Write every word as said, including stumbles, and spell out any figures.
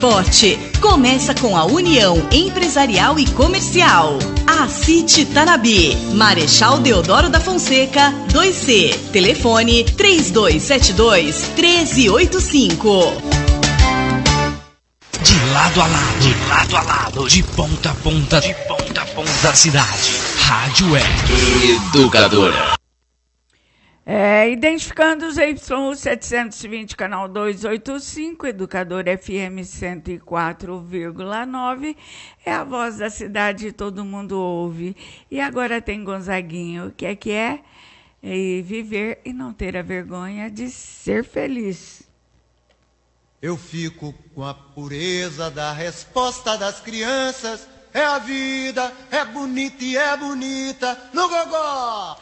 Porte começa com a União Empresarial e Comercial. A City Tanabi, Marechal Deodoro da Fonseca, dois C. Telefone três dois sete dois, um três oito cinco. De lado a lado, de lado a lado, de ponta a ponta, de ponta a ponta da cidade. Rádio Web Educadora. É, identificando os Y setecentos e vinte, canal duzentos e oitenta e cinco, Educador F M cento e quatro vírgula nove, é a voz da cidade, todo mundo ouve. E agora tem Gonzaguinho, o que é que é? É viver e não ter a vergonha de ser feliz. Eu fico com a pureza da resposta das crianças, é a vida, é bonita e é bonita, no gogó!